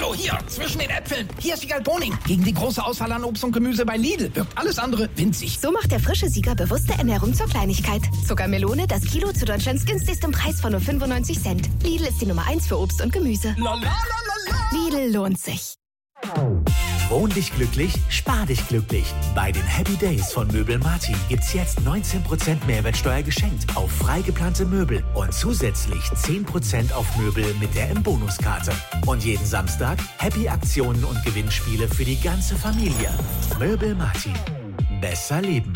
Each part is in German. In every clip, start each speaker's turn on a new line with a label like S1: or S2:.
S1: Hallo, hier, zwischen den Äpfeln. Hier ist Siegerl Boning. Gegen die große Auswahl an Obst und Gemüse bei Lidl wirkt alles andere winzig.
S2: So macht der frische Sieger bewusste Ernährung zur Kleinigkeit. Zuckermelone, das Kilo zu Deutschlands günstigstem Preis von nur 95 Cent. Lidl ist die Nummer 1 für Obst und Gemüse. Lidl lohnt sich.
S3: Wohn dich glücklich, spar dich glücklich. Bei den Happy Days von Möbel Martin gibt's jetzt 19% Mehrwertsteuer geschenkt auf frei geplante Möbel und zusätzlich 10% auf Möbel mit der M-Bonus-Karte. Und jeden Samstag Happy Aktionen und Gewinnspiele für die ganze Familie. Möbel Martin. Besser leben.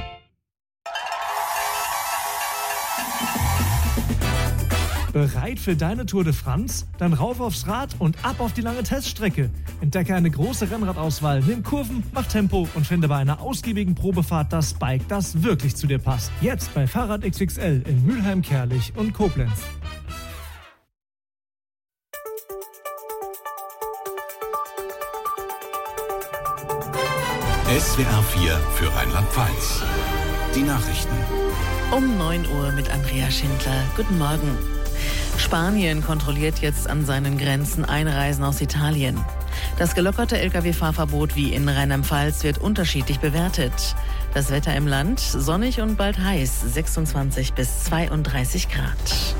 S4: Bereit für deine Tour de France? Dann rauf aufs Rad und ab auf die lange Teststrecke. Entdecke eine große Rennradauswahl, nimm Kurven, mach Tempo und finde bei einer ausgiebigen Probefahrt das Bike, das wirklich zu dir passt. Jetzt bei Fahrrad XXL in Mülheim, Kerlich und Koblenz.
S5: SWR 4 für Rheinland-Pfalz. Die Nachrichten.
S6: Um 9 Uhr mit Andrea Schindler. Guten Morgen. Spanien kontrolliert jetzt an seinen Grenzen Einreisen aus Italien. Das gelockerte Lkw-Fahrverbot wie in Rheinland-Pfalz wird unterschiedlich bewertet. Das Wetter im Land sonnig und bald heiß, 26 bis 32 Grad.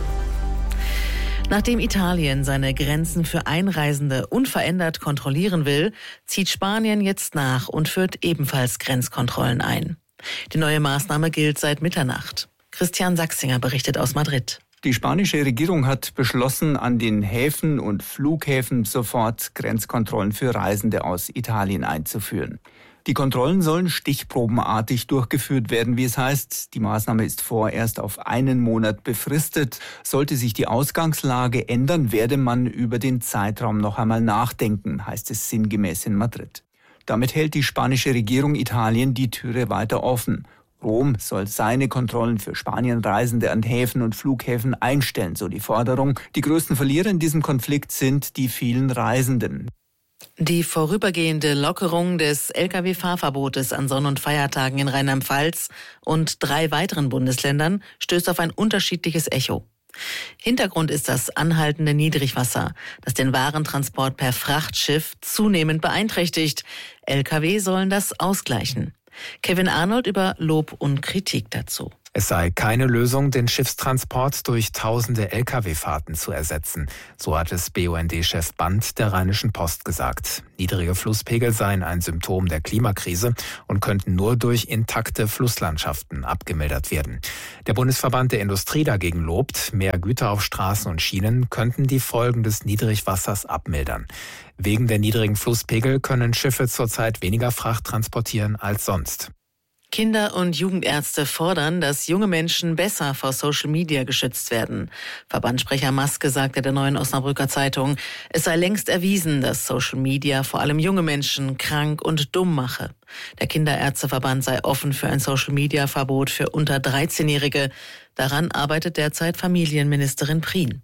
S6: Nachdem Italien seine Grenzen für Einreisende unverändert kontrollieren will, zieht Spanien jetzt nach und führt ebenfalls Grenzkontrollen ein. Die neue Maßnahme gilt seit Mitternacht. Christian Sachsinger berichtet aus Madrid.
S7: Die spanische Regierung hat beschlossen, an den Häfen und Flughäfen sofort Grenzkontrollen für Reisende aus Italien einzuführen. Die Kontrollen sollen stichprobenartig durchgeführt werden, wie es heißt. Die Maßnahme ist vorerst auf einen Monat befristet. Sollte sich die Ausgangslage ändern, werde man über den Zeitraum noch einmal nachdenken, heißt es sinngemäß in Madrid. Damit hält die spanische Regierung Italien die Türe weiter offen. Rom soll seine Kontrollen für Spanienreisende an Häfen und Flughäfen einstellen, so die Forderung. Die größten Verlierer in diesem Konflikt sind die vielen Reisenden.
S6: Die vorübergehende Lockerung des Lkw-Fahrverbotes an Sonn- und Feiertagen in Rheinland-Pfalz und 3 weiteren Bundesländern stößt auf ein unterschiedliches Echo. Hintergrund ist das anhaltende Niedrigwasser, das den Warentransport per Frachtschiff zunehmend beeinträchtigt. Lkw sollen das ausgleichen. Kevin Arnold über Lob und Kritik dazu.
S8: Es sei keine Lösung, den Schiffstransport durch tausende Lkw-Fahrten zu ersetzen. So hat es BUND-Chef Band der Rheinischen Post gesagt. Niedrige Flusspegel seien ein Symptom der Klimakrise und könnten nur durch intakte Flusslandschaften abgemildert werden. Der Bundesverband der Industrie dagegen lobt, mehr Güter auf Straßen und Schienen könnten die Folgen des Niedrigwassers abmildern. Wegen der niedrigen Flusspegel können Schiffe zurzeit weniger Fracht transportieren als sonst.
S6: Kinder- und Jugendärzte fordern, dass junge Menschen besser vor Social Media geschützt werden. Verbandssprecher Maske sagte der Neuen Osnabrücker Zeitung, es sei längst erwiesen, dass Social Media vor allem junge Menschen krank und dumm mache. Der Kinderärzteverband sei offen für ein Social Media Verbot für unter 13-Jährige. Daran arbeitet derzeit Familienministerin Prien.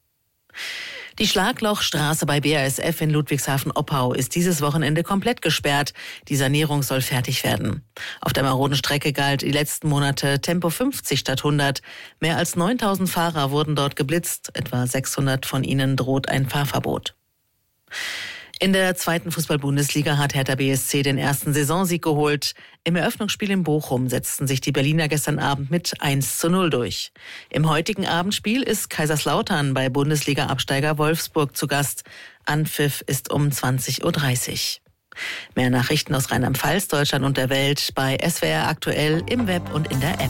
S6: Die Schlaglochstraße bei BASF in Ludwigshafen-Oppau ist dieses Wochenende komplett gesperrt. Die Sanierung soll fertig werden. Auf der maroden Strecke galt die letzten Monate Tempo 50 statt 100. Mehr als 9.000 Fahrer wurden dort geblitzt. Etwa 600 von ihnen droht ein Fahrverbot. In der 2. Fußball-Bundesliga hat Hertha BSC den ersten Saisonsieg geholt. Im Eröffnungsspiel in Bochum setzten sich die Berliner gestern Abend mit 1:0 durch. Im heutigen Abendspiel ist Kaiserslautern bei Bundesliga-Absteiger Wolfsburg zu Gast. Anpfiff ist um 20:30 Uhr. Mehr Nachrichten aus Rheinland-Pfalz, Deutschland und der Welt bei SWR aktuell im Web und in der App.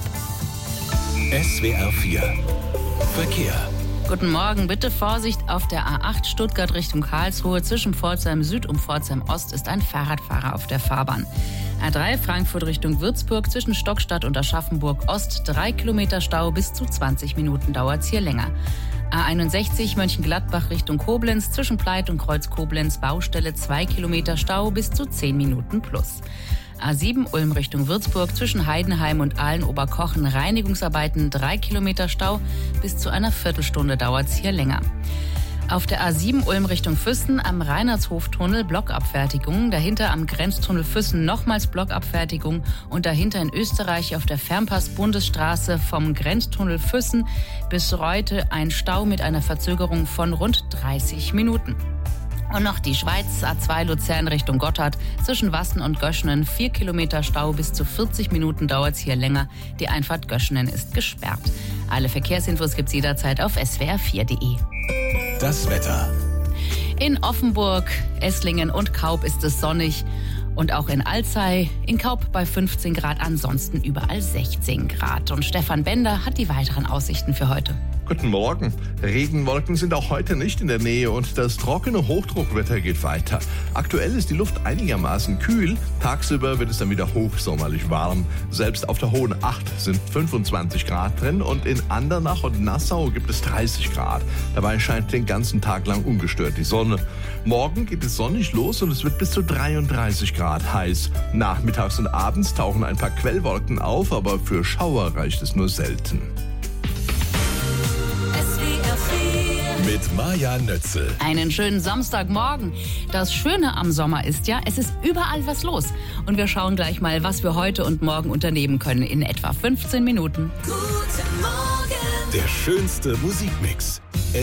S5: SWR 4 Verkehr.
S9: Guten Morgen, bitte Vorsicht auf der A8 Stuttgart Richtung Karlsruhe. Zwischen Pforzheim Süd und Pforzheim Ost ist ein Fahrradfahrer auf der Fahrbahn. A3 Frankfurt Richtung Würzburg zwischen Stockstadt und Aschaffenburg Ost 3 Kilometer Stau, bis zu 20 Minuten dauert's hier länger. A61 Mönchengladbach Richtung Koblenz zwischen Pleit und Kreuz Koblenz Baustelle 2 Kilometer Stau, bis zu 10 Minuten plus. A7 Ulm Richtung Würzburg zwischen Heidenheim und Aalen-Oberkochen Reinigungsarbeiten 3 Kilometer Stau, bis zu einer Viertelstunde dauert's hier länger. Auf der A7 Ulm Richtung Füssen am Reinhardshoftunnel Blockabfertigung, dahinter am Grenztunnel Füssen nochmals Blockabfertigung und dahinter in Österreich auf der Fernpass-Bundesstraße vom Grenztunnel Füssen bis Reute ein Stau mit einer Verzögerung von rund 30 Minuten. Und noch die Schweiz, A2 Luzern Richtung Gotthard, zwischen Wassen und Göschenen 4 Kilometer Stau, bis zu 40 Minuten dauert es hier länger. Die Einfahrt Göschenen ist gesperrt. Alle Verkehrsinfos gibt's jederzeit auf swr4.de.
S5: Das Wetter.
S9: In Offenburg, Esslingen und Kaub ist es sonnig. Und auch in Alzey, in Kaub bei 15 Grad, ansonsten überall 16 Grad. Und Stefan Bender hat die weiteren Aussichten für heute.
S10: Guten Morgen. Regenwolken sind auch heute nicht in der Nähe und das trockene Hochdruckwetter geht weiter. Aktuell ist die Luft einigermaßen kühl. Tagsüber wird es dann wieder hochsommerlich warm. Selbst auf der Hohen Acht sind 25 Grad drin und in Andernach und Nassau gibt es 30 Grad. Dabei scheint den ganzen Tag lang ungestört die Sonne. Morgen geht es sonnig los und es wird bis zu 33 Grad heiß. Nachmittags und abends tauchen ein paar Quellwolken auf, aber für Schauer reicht es nur selten.
S5: Mit Maja Nötzel.
S9: Einen schönen Samstagmorgen. Das Schöne am Sommer ist ja, es ist überall was los. Und wir schauen gleich mal, was wir heute und morgen unternehmen können in etwa 15 Minuten.
S5: Guten Morgen. Der schönste Musikmix.